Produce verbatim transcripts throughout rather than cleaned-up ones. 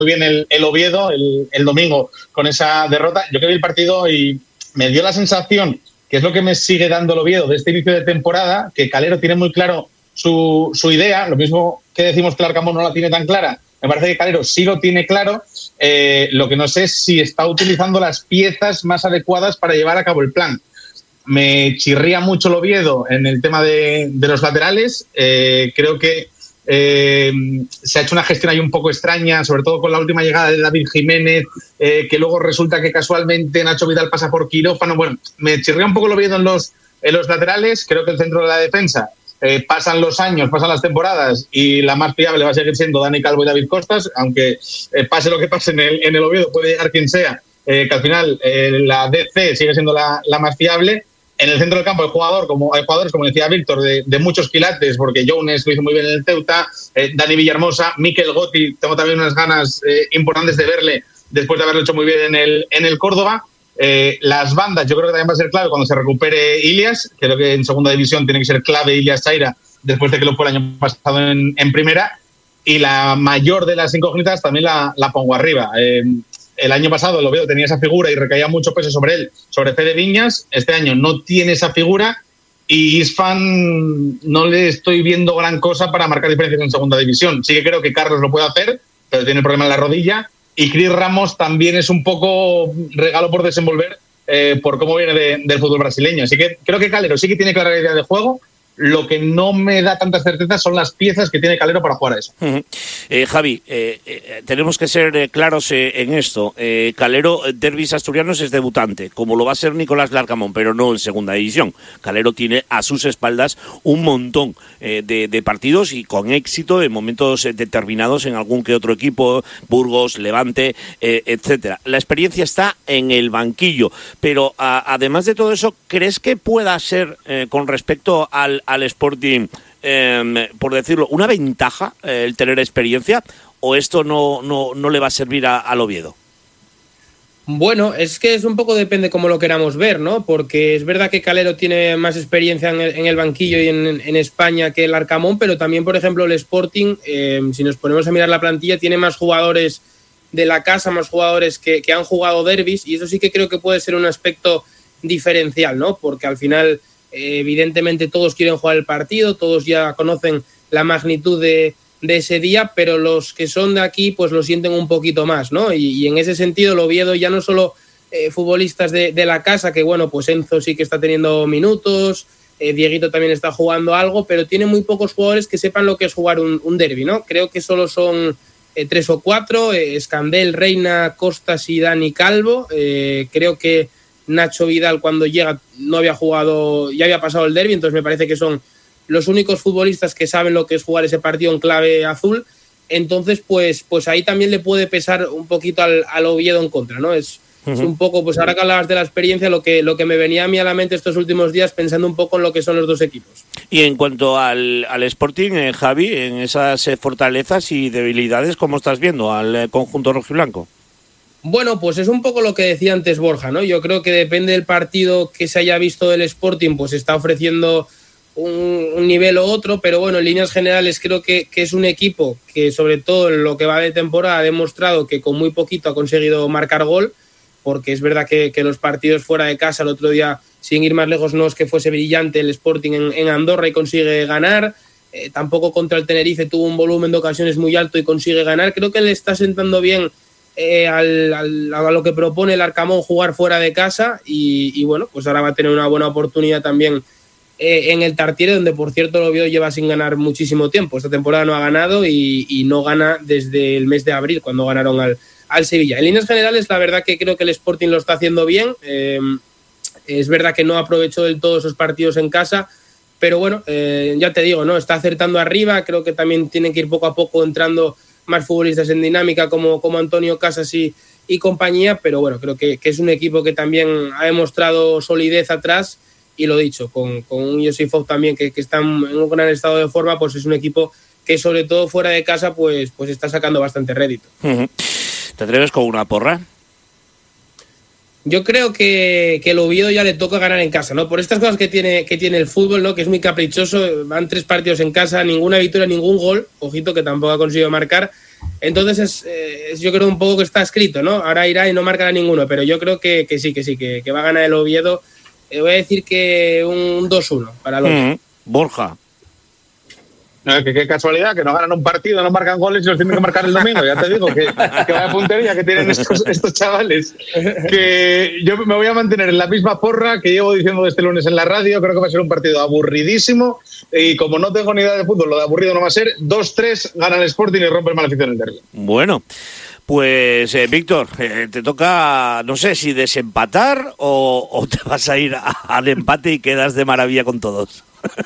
bien el, el Oviedo el, el domingo con esa derrota. Yo que vi el partido y me dio la sensación, que es lo que me sigue dando el Oviedo de este inicio de temporada, que Calero tiene muy claro su, su idea, lo mismo que decimos que el Arcamón no la tiene tan clara. Me parece que Calero sí lo tiene claro, eh, lo que no sé es si está utilizando las piezas más adecuadas para llevar a cabo el plan. Me chirría mucho el Oviedo en el tema de, de los laterales, eh, creo que eh, se ha hecho una gestión ahí un poco extraña, sobre todo con la última llegada de David Jiménez, eh, que luego resulta que casualmente Nacho Vidal pasa por quirófano. Bueno, me chirría un poco el Oviedo en los, en los laterales, creo que el centro de la defensa, Eh, pasan los años, pasan las temporadas y la más fiable va a seguir siendo Dani Calvo y David Costas, aunque eh, pase lo que pase en el, en el Oviedo, puede llegar quien sea, eh, que al final eh, la D C sigue siendo la, la más fiable. En el centro del campo hay, jugador, como, hay jugadores, como decía Víctor, de, de muchos quilates, porque Jones lo hizo muy bien en el Ceuta, eh, Dani Villahermosa, Mikel Gotti, tengo también unas ganas eh, importantes de verle después de haberlo hecho muy bien en el, en el Córdoba. Eh, las bandas, yo creo que también va a ser clave cuando se recupere Ilias. Creo que en segunda división tiene que ser clave Ilias Chaira, después de que lo fue el año pasado en, en primera. Y la mayor de las incógnitas también la, la pongo arriba. Eh, el año pasado lo veo, tenía esa figura y recaía mucho peso sobre él, sobre Fede Viñas. Este año no tiene esa figura y Isfan no le estoy viendo gran cosa para marcar diferencias en segunda división. Sí que creo que Carlos lo puede hacer, pero tiene el problema en la rodilla. Y Cris Ramos también es un poco regalo por desenvolver eh, por cómo viene de, del fútbol brasileño. Así que creo que Calero sí que tiene clara idea de juego. Lo que no me da tantas certezas son las piezas que tiene Calero para jugar a eso. Uh-huh. eh, Javi, eh, eh, tenemos que ser eh, claros eh, en esto. Eh, Calero, eh, derbis asturianos, es debutante, como lo va a ser Nicolás Larcamón, pero no en segunda división. Calero tiene a sus espaldas un montón eh, de, de partidos y con éxito en momentos eh, determinados en algún que otro equipo, Burgos, Levante, eh, etcétera. La experiencia está en el banquillo, pero a, además de todo eso, ¿crees que pueda ser eh, con respecto al al Sporting, eh, por decirlo, una ventaja eh, el tener experiencia, o esto no, no, no le va a servir a, al Oviedo? Bueno, es que es un poco depende cómo lo queramos ver, ¿no? Porque es verdad que Calero tiene más experiencia en el, en el banquillo y en, en España que el Arcamón, pero también, por ejemplo, el Sporting, eh, si nos ponemos a mirar la plantilla, tiene más jugadores de la casa, más jugadores que, que han jugado derbis, y eso sí que creo que puede ser un aspecto diferencial, ¿no? Porque al final evidentemente todos quieren jugar el partido, todos ya conocen la magnitud de, de ese día, pero los que son de aquí pues lo sienten un poquito más, ¿no? Y, y en ese sentido el Oviedo ya no solo eh, futbolistas de, de la casa, que bueno, pues Enzo sí que está teniendo minutos, eh, Dieguito también está jugando algo, pero tiene muy pocos jugadores que sepan lo que es jugar un, un derbi, ¿no? Creo que solo son eh, tres o cuatro, eh, Escandel, Reina, Costas y Dani Calvo. eh, creo que Nacho Vidal cuando llega no había jugado, ya había pasado el derbi, entonces me parece que son los únicos futbolistas que saben lo que es jugar ese partido en clave azul. Entonces pues, pues ahí también le puede pesar un poquito al, al Oviedo en contra, ¿no? Es, uh-huh. es un poco, pues ahora que hablabas de la experiencia, lo que, lo que me venía a mí a la mente estos últimos días pensando un poco en lo que son los dos equipos. Y en cuanto al, al Sporting, eh, Javi, en esas eh, fortalezas y debilidades, ¿cómo estás viendo al eh, conjunto rojiblanco? Bueno, pues es un poco lo que decía antes Borja, ¿no? Yo creo que depende del partido que se haya visto del Sporting, pues está ofreciendo un, un nivel u otro, pero bueno, en líneas generales creo que, que es un equipo que sobre todo en lo que va de temporada ha demostrado que con muy poquito ha conseguido marcar gol, porque es verdad que, que los partidos fuera de casa el otro día, sin ir más lejos, no es que fuese brillante el Sporting en, en Andorra y consigue ganar, eh, tampoco contra el Tenerife tuvo un volumen de ocasiones muy alto y consigue ganar. Creo que le está sentando bien Eh, al, al, a lo que propone el Arcamón, jugar fuera de casa y, y bueno, pues ahora va a tener una buena oportunidad también eh, en el Tartiere, donde por cierto el Oviedo lleva sin ganar muchísimo tiempo. Esta temporada no ha ganado y, y no gana desde el mes de abril, cuando ganaron al, al Sevilla. En líneas generales, la verdad que creo que el Sporting lo está haciendo bien. Eh, es verdad que no aprovechó del todo esos partidos en casa, pero bueno, eh, ya te digo, ¿no? Está acertando arriba. Creo que también tienen que ir poco a poco entrando más futbolistas en dinámica como, como Antonio Casas y, y compañía, pero bueno, creo que, que es un equipo que también ha demostrado solidez atrás y lo dicho, con, con un Josifov también que, que está en un gran estado de forma, pues es un equipo que sobre todo fuera de casa pues, pues está sacando bastante rédito. Uh-huh. ¿Te atreves con una porra? Yo creo que, que el Oviedo ya le toca ganar en casa, ¿no? Por estas cosas que tiene, que tiene el fútbol, ¿no? Que es muy caprichoso, van tres partidos en casa, ninguna victoria, ningún gol, ojito que tampoco ha conseguido marcar. Entonces es, es, yo creo un poco que está escrito, ¿no? Ahora irá y no marcará ninguno, pero yo creo que, que sí, que sí, que, que va a ganar el Oviedo. Eh, voy a decir que un dos uno para el Oviedo. Mm, Borja. No, que qué casualidad, que no ganan un partido, no marcan goles y los tienen que marcar el domingo. Ya te digo, que, que vaya puntería que tienen estos, estos chavales. Que yo me voy a mantener en la misma porra que llevo diciendo este lunes en la radio. Creo que va a ser un partido aburridísimo. Y como no tengo ni idea de fútbol, lo de aburrido no va a ser. dos tres, gana el Sporting y rompe el Maleficio en el derbi. Bueno, pues eh, Víctor, eh, te toca, no sé si desempatar o, o te vas a ir a, al empate y quedas de maravilla con todos.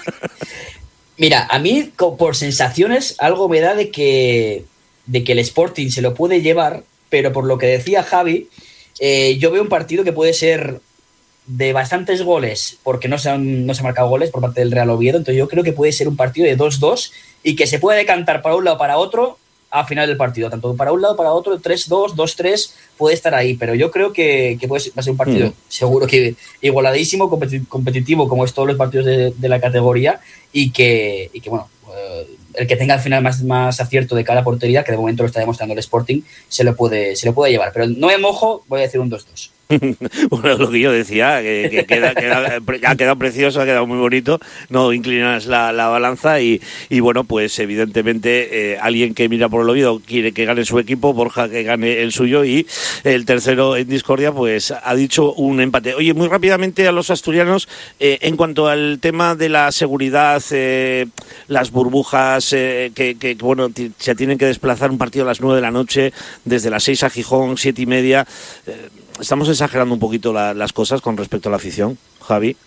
Mira, a mí por sensaciones algo me da de que, de que el Sporting se lo puede llevar, pero por lo que decía Javi, eh, yo veo un partido que puede ser de bastantes goles, porque no se han, no se han marcado goles por parte del Real Oviedo, entonces yo creo que puede ser un partido de dos dos y que se puede decantar para un lado o para otro a final del partido, tanto para un lado para otro, tres dos, dos tres, puede estar ahí, pero yo creo que, que puede ser, va a ser un partido mm. seguro que igualadísimo, competitivo como es todos los partidos de, de la categoría y que, y que bueno, eh, el que tenga al final más, más acierto de cada portería, que de momento lo está demostrando el Sporting, se lo puede, se lo puede llevar, pero no me mojo, voy a decir un dos dos. Bueno, lo que yo decía, que, que queda, queda, ha quedado precioso, ha quedado muy bonito, no inclinas la, la balanza y, y bueno, pues evidentemente eh, alguien que mira por el Oviedo quiere que gane su equipo, Borja que gane el suyo y el tercero en discordia pues ha dicho un empate. Oye, muy rápidamente a los asturianos, eh, en cuanto al tema de la seguridad, eh, las burbujas, eh, que, que bueno, t- se tienen que desplazar un partido a las nueve de la noche, desde las seis a Gijón, siete y media, eh, ¿estamos exagerando un poquito la, las cosas con respecto a la afición, Javi?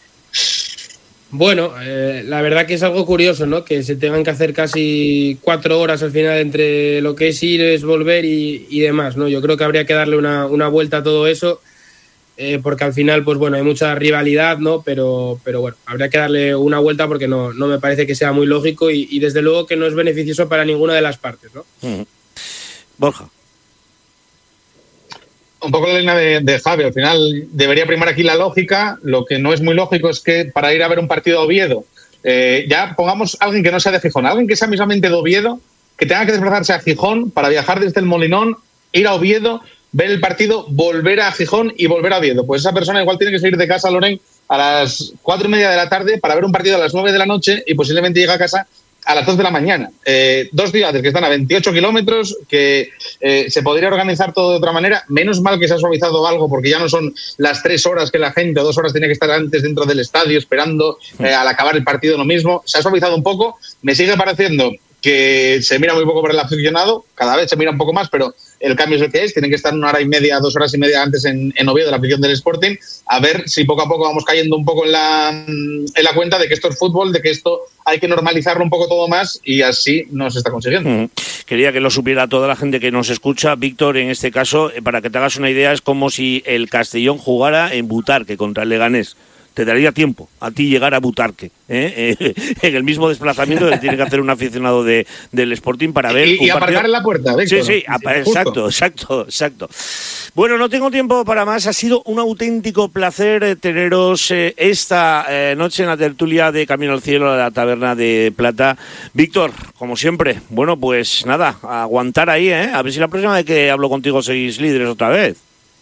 Bueno, eh, la verdad que es algo curioso, ¿no? Que se tengan que hacer casi cuatro horas al final entre lo que es ir, es volver y, y demás, ¿no? Yo creo que habría que darle una, una vuelta a todo eso, eh, porque al final, pues bueno, hay mucha rivalidad, ¿no? Pero, pero bueno, habría que darle una vuelta porque no, no me parece que sea muy lógico y, y desde luego que no es beneficioso para ninguna de las partes, ¿no? Mm. Borja. Un poco la línea de, de Javi, al final debería primar aquí la lógica. Lo que no es muy lógico es que para ir a ver un partido a Oviedo, eh, ya pongamos a alguien que no sea de Gijón, alguien que sea mismamente de Oviedo, que tenga que desplazarse a Gijón para viajar desde el Molinón, ir a Oviedo, ver el partido, volver a Gijón y volver a Oviedo. Pues esa persona igual tiene que salir de casa, Loren, a las cuatro y media de la tarde para ver un partido a las nueve de la noche y posiblemente llega a casa a las dos de la mañana. Eh, dos ciudades que están a veintiocho kilómetros, que eh, se podría organizar todo de otra manera. Menos mal que se ha suavizado algo, porque ya no son las tres horas que la gente, o dos horas tiene que estar antes dentro del estadio esperando eh, al acabar el partido lo mismo. Se ha suavizado un poco. Me sigue pareciendo que se mira muy poco por el aficionado, cada vez se mira un poco más, pero el cambio es el que es. Tienen que estar una hora y media, dos horas y media antes en, en Oviedo, la afición del Sporting, a ver si poco a poco vamos cayendo un poco en la, en la cuenta de que esto es fútbol, de que esto hay que normalizarlo un poco todo más y así no se está consiguiendo. Mm. Quería que lo supiera toda la gente que nos escucha. Víctor, en este caso, para que te hagas una idea, es como si el Castellón jugara en Butarque contra el Leganés. Te daría tiempo a ti llegar a Butarque, ¿eh? Eh, en el mismo desplazamiento que tiene que hacer un aficionado de, del Sporting para ver y, un y aparcar partido. En la puerta, Víctor. Sí, sí, sí, exacto, exacto, exacto. Bueno, no tengo tiempo para más. Ha sido un auténtico placer eh, teneros eh, esta eh, noche en la tertulia de Camino al Cielo, a la Taberna de Plata. Víctor, como siempre, bueno, pues nada, a aguantar ahí, ¿eh? A ver si la próxima vez que hablo contigo seguís líderes otra vez.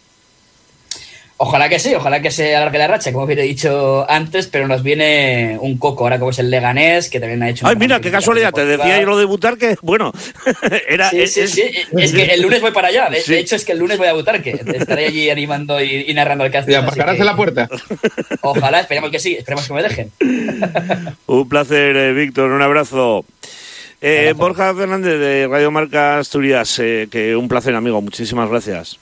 Ojalá que sí, ojalá que se alargue la racha, como he dicho antes, pero nos viene un coco ahora como es el Leganés, que también ha hecho... Ay, mira, qué casualidad, te decía yo lo de Butarque, bueno, era... Sí, sí, es, sí, es que el lunes voy para allá, de, sí. de hecho es que el lunes voy a Butarque, estaré allí animando y, y narrando el casting. Y aparcarás en la puerta. Ojalá, esperemos que sí, esperemos que me dejen. Un placer, eh, Víctor, un abrazo. Eh, Borja Fernández de Radio Marca Asturias, eh, que un placer, amigo, muchísimas gracias.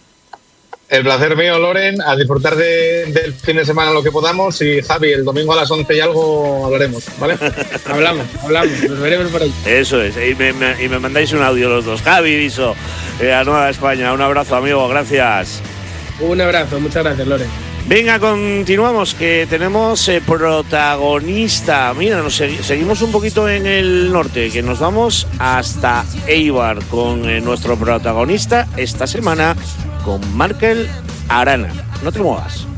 El placer mío, Loren, a disfrutar de, del fin de semana lo que podamos y Javi, el domingo a las once y algo hablaremos, ¿vale? hablamos, hablamos, nos veremos por ahí. Eso es, y me, me, y me mandáis un audio los dos. Javi, Viso, eh, a Nueva España, un abrazo, amigo, gracias. Un abrazo, muchas gracias, Loren. Venga, continuamos, que tenemos eh, protagonista. Mira, nos segui- seguimos un poquito en el norte, que nos vamos hasta Eibar con eh, nuestro protagonista esta semana, con Markel Arana. No te muevas.